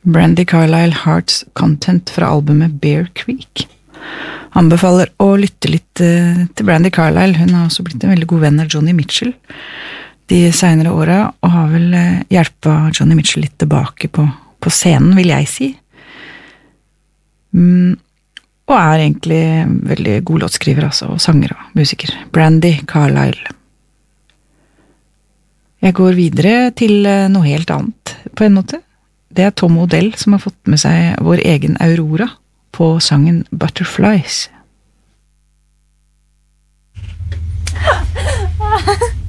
Brandi Carlile Hearts Content fra albumet Bear Creek. Anbefaler å lytte litt til Brandi Carlile. Hun har også blitt en veldig god venn av Johnny Mitchell de senere årene, og har vel hjulpet Johnny Mitchell litt tilbake på scenen, vil jeg si. Og er egentlig veldig god låtskriver, altså, og sanger og musiker. Brandi Carlile. Jeg går videre til noe helt annet, på en måte. Det er Tom Odell som har fått med seg vår egen Aurora på sangen Butterflies.